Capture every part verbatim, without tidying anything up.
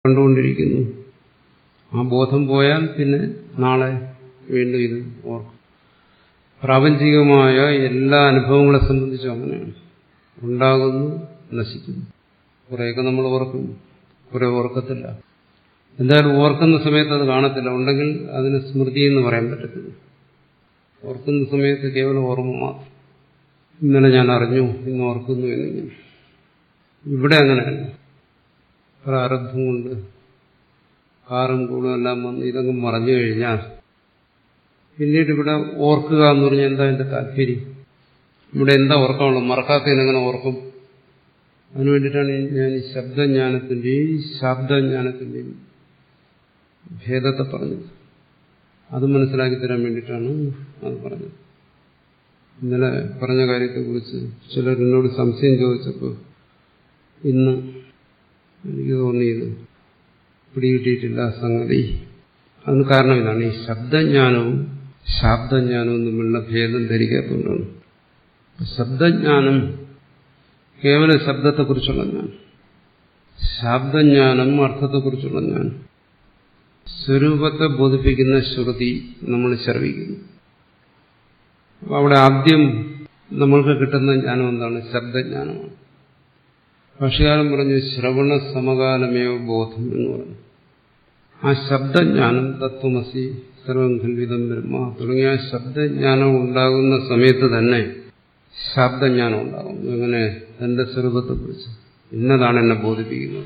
കണ്ടുകൊണ്ടിരിക്കുന്നു. ആ ബോധം പോയാൽ പിന്നെ നാളെ വീണ്ടും ഇത് ഓർക്കും. പ്രാപഞ്ചികമായ എല്ലാ അനുഭവങ്ങളെ സംബന്ധിച്ചും അങ്ങനെയാണ്. ഉണ്ടാകുന്നു, നശിക്കുന്നു. കുറേയൊക്കെ നമ്മൾ ഓർക്കുന്നു, കുറെ ഓർക്കത്തില്ല. എന്തായാലും ഓർക്കുന്ന സമയത്ത് അത് കാണത്തില്ല. ഉണ്ടെങ്കിൽ അതിന് സ്മൃതി എന്ന് പറയാൻ പറ്റത്തില്ല. ഓർക്കുന്ന സമയത്ത് കേവലം ഓർമ്മ മാത്രം. ഇന്നലെ ഞാൻ അറിഞ്ഞു, ഇന്ന് ഓർക്കുന്നു എന്നിങ്ങനെ. ഇവിടെ അങ്ങനെയല്ല. പ്രാരബ്ധം കൊണ്ട് കാറും കൂടും എല്ലാം വന്ന് ഇതങ്ങ് മറഞ്ഞു കഴിഞ്ഞാൽ പിന്നീട് ഇവിടെ ഓർക്കുക എന്ന് പറഞ്ഞാൽ എന്താ എന്റെ താല്പര്യം? ഇവിടെ എന്താ ഓർക്കാനുള്ളത്? മറക്കാത്തതിനെങ്ങനെ ഓർക്കും? അതിനു വേണ്ടിയിട്ടാണ് ഞാൻ ഈ ശബ്ദജ്ഞാനത്തിന്റെയും ശാബ്ദജ്ഞാനത്തിന്റെയും ഭേദത്തെ പറഞ്ഞത്. അത് മനസ്സിലാക്കി തരാൻ വേണ്ടിയിട്ടാണ് അത് പറഞ്ഞത്. ഇന്നലെ പറഞ്ഞ കാര്യത്തെക്കുറിച്ച് ചിലർ എന്നോട് സംശയം ചോദിച്ചപ്പോൾ ഇന്ന് എനിക്ക് തോന്നിയത് പിടികിട്ടിയിട്ടില്ല സംഗതി. അതിന് കാരണം ഇതാണ്, ഈ ശബ്ദജ്ഞാനവും ശാബ്ദജ്ഞാനവും തമ്മിലുള്ള ഭേദം ധരിക്കാത്തതുകൊണ്ടാണ്. ശബ്ദജ്ഞാനം കേവല ശബ്ദത്തെക്കുറിച്ചുള്ള ജ്ഞാനം, ശാബ്ദജ്ഞാനം അർത്ഥത്തെക്കുറിച്ചുള്ള ജ്ഞാനം. സ്വരൂപത്തെ ബോധിപ്പിക്കുന്ന ശ്രുതി നമ്മൾ ശ്രവിക്കുന്നു. അവിടെ ആദ്യം നമ്മൾക്ക് കിട്ടുന്ന ജ്ഞാനം എന്താണ്? ശബ്ദജ്ഞാനമാണ്. ഭാഷ്യകാരൻ പറഞ്ഞു ശ്രവണ സമകാലമേവ ബോധം എന്ന് പറഞ്ഞു. ആ ശബ്ദജ്ഞാനം തത്വമസി സർവം ഖൽവിദം ബ്രഹ്മ തുടങ്ങിയ ശബ്ദജ്ഞാനം ഉണ്ടാകുന്ന സമയത്ത് തന്നെ ശബ്ദജ്ഞാനം ഉണ്ടാകും. അങ്ങനെ തന്റെ സ്വരൂപത്തെക്കുറിച്ച് ഇന്നതാണ് എന്നെ ബോധിപ്പിക്കുന്നത്,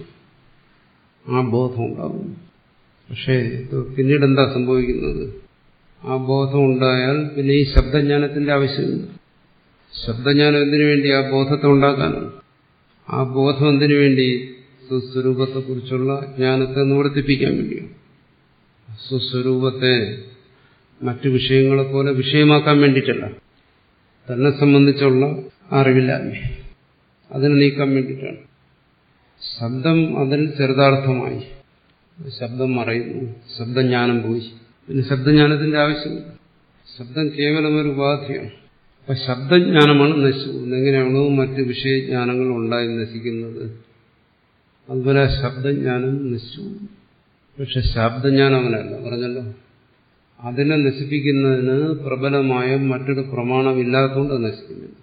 ആ ബോധം ഉണ്ടാകും. പക്ഷേ പിന്നീട് എന്താ സംഭവിക്കുന്നത്? ആ ബോധം ഉണ്ടായാൽ പിന്നെ ഈ ശബ്ദജ്ഞാനത്തിന്റെ ആവശ്യമില്ല. ശബ്ദജ്ഞാനം എന്തിനു വേണ്ടി? ആ ബോധത്തെ ഉണ്ടാക്കാനാണ്. ആ ബോധം എന്തിനു വേണ്ടി? സ്വസ്വരൂപത്തെക്കുറിച്ചുള്ള ജ്ഞാനത്തെ നിവർത്തിപ്പിക്കാൻ വേണ്ടിയാണ്. സ്വസ്വരൂപത്തെ മറ്റു വിഷയങ്ങളെ പോലെ വിഷയമാക്കാൻ വേണ്ടിയിട്ടല്ല, തന്നെ സംബന്ധിച്ചുള്ള അറിവില്ലായ്മ അതിനെ നീക്കാൻ വേണ്ടിയിട്ടാണ്. ശബ്ദം അതിൽ ചെറുതാർത്ഥമായി, ശബ്ദം മറയുന്നു, ശബ്ദജ്ഞാനം പോയി, പിന്നെ ശബ്ദജ്ഞാനത്തിന്റെ ആവശ്യമില്ല. ശബ്ദം കേവലം ഒരു ഉപാധിയാണ്. അപ്പൊ ശബ്ദജ്ഞാനമാണ് നശിച്ചു പോകുന്നത്. എങ്ങനെയാണോ മറ്റ് വിഷയജ്ഞാനങ്ങൾ ഉണ്ടായി നശിക്കുന്നത്, അതുപോലെ ശബ്ദജ്ഞാനം നശിച്ചു പോകുന്നു. പക്ഷെ ശബ്ദജ്ഞാനം അങ്ങനെയല്ല, പറഞ്ഞല്ലോ. അതിനെ നശിപ്പിക്കുന്നതിന് പ്രബലമായ മറ്റൊരു പ്രമാണമില്ലാത്തതുകൊണ്ട് നശിക്കുന്നില്ല.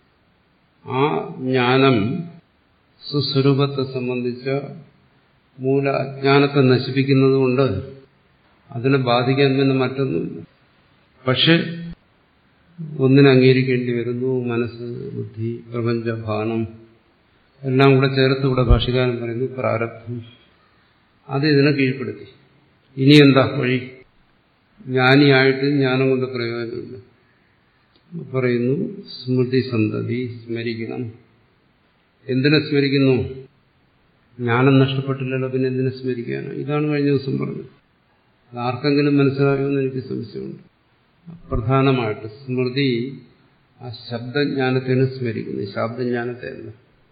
ആ ജ്ഞാനം സുസ്വരൂപത്തെ സംബന്ധിച്ച മൂല അജ്ഞാനത്തെ നശിപ്പിക്കുന്നതുകൊണ്ട് അതിനെ ബാധിക്കാൻ പിന്നെ മറ്റൊന്നുമില്ല. പക്ഷെ ഒന്നിനെ അംഗീകരിക്കേണ്ടി വരുന്നു. മനസ്സ്, ബുദ്ധി, പ്രപഞ്ചഭാനം എല്ലാം കൂടെ ചേർത്ത് ഇവിടെ ഭാഷ്യകാരൻ പറയുന്നു പ്രാരബ്ധം. അത് ഇതിനെ കീഴ്പ്പെടുത്തി. ഇനി എന്താ വഴി? ജ്ഞാനിയായിട്ട് ജ്ഞാനം കൊണ്ട് പ്രയോജനമില്ല. പറയുന്നു സ്മൃതി സന്തതി, സ്മരിക്കണം. എന്തിനെ സ്മരിക്കുന്നു? ജ്ഞാനം നഷ്ടപ്പെട്ടില്ലല്ലോ, പിന്നെ എന്തിനെ സ്മരിക്കാനോ? ഇതാണ് കഴിഞ്ഞ ദിവസം പറഞ്ഞത്. അത് ആർക്കെങ്കിലും മനസ്സിലാകുമെന്ന് എനിക്ക് സംശയമുണ്ട്. പ്രധാനമായിട്ട് സ്മൃതി ആ ശബ്ദജ്ഞാനത്തിനെ സ്മരിക്കുന്നു, ശാബ്ദജ്ഞാനത്തെ അല്ല.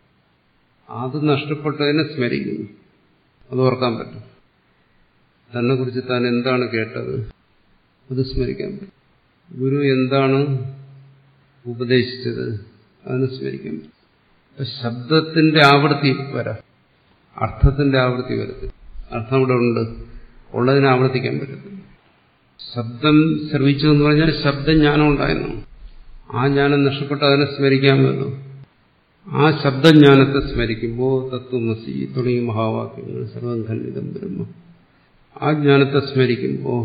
അത് നഷ്ടപ്പെട്ടതിനെ സ്മരിക്കുന്നു. അത് ഓർക്കാൻ പറ്റും. തന്നെ കുറിച്ച് താൻ എന്താണ് കേട്ടത് അത് സ്മരിക്കാൻ പറ്റും. ഗുരു എന്താണ് ഉപദേശിച്ചത് അതിന് സ്മരിക്കാൻ പറ്റും. അപ്പൊ ശബ്ദത്തിന്റെ ആവൃത്തി വരാം, അർത്ഥത്തിന്റെ ആവൃത്തി വരത്തില്ല. അർത്ഥം ഇവിടെ ഉണ്ട്, ഉള്ളതിനെ ആവർത്തിക്കാൻ പറ്റത്തില്ല. ശബ്ദം ശ്രവിച്ചു എന്ന് പറഞ്ഞാൽ ശബ്ദജ്ഞാനം ഉണ്ടായിരുന്നു. ആ ജ്ഞാനം നഷ്ടപ്പെട്ട് അതിനെ സ്മരിക്കാമല്ലോ. ആ ശബ്ദജ്ഞാനത്തെ സ്മരിക്കുമ്പോൾ തത്വമസി തുടങ്ങിയ മഹാവാക്യങ്ങൾ സർവം ഖൽവിദം ബ്രഹ്മ, ആ ജ്ഞാനത്തെ സ്മരിക്കുമ്പോൾ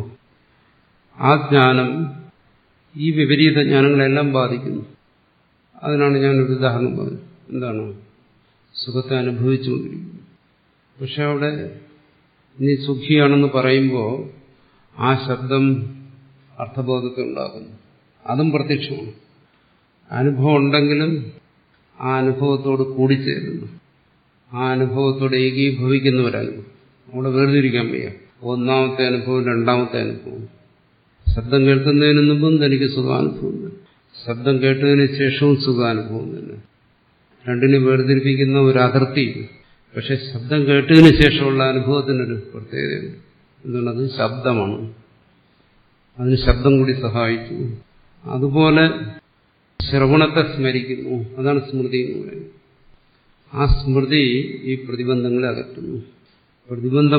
ആ ജ്ഞാനം ഈ വിപരീത ജ്ഞാനങ്ങളെല്ലാം ബാധിക്കുന്നു. അതിനാണ് ഞാനൊരു ഉദാഹരണം പറഞ്ഞത്. എന്താണ്? സുഖത്തെ അനുഭവിച്ചുകൊണ്ടിരിക്കുന്നു. പക്ഷെ അവിടെ നീ സുഖിയാണെന്ന് പറയുമ്പോൾ ആ ശബ്ദം അർത്ഥബോധത്തെ ഉണ്ടാക്കുന്നു. അതും പ്രത്യക്ഷമാണ്. അനുഭവം ഉണ്ടെങ്കിലും ആ അനുഭവത്തോട് കൂടിച്ചേരുന്നു, ആ അനുഭവത്തോട് ഏകീഭവിക്കുന്നവരനുഭവം. അവിടെ വേർതിരിക്കാൻ വയ്യ. ഒന്നാമത്തെ അനുഭവം, രണ്ടാമത്തെ അനുഭവം. ശബ്ദം കേൾക്കുന്നതിന് മുമ്പും തനിക്ക് സുഖാനുഭവം തന്നെ, ശബ്ദം കേട്ടതിന് ശേഷവും സുഖാനുഭവം തന്നെ. രണ്ടിനെ വേർതിരിപ്പിക്കുന്ന ഒരു അതിർത്തി. പക്ഷെ ശബ്ദം കേട്ടതിന് ശേഷമുള്ള അനുഭവത്തിനൊരു പ്രത്യേകതയുണ്ട്. എന്നുള്ളത് ശബ്ദമാണ്, അതിന് ശബ്ദം കൂടി സഹായിച്ചു. അതുപോലെ ശ്രവണത്തെ സ്മരിക്കുന്നു, അതാണ് സ്മൃതി എന്ന് പറയുന്നത്. ആ സ്മൃതി ഈ പ്രതിബന്ധങ്ങളെ അകറ്റുന്നു. പ്രതിബന്ധം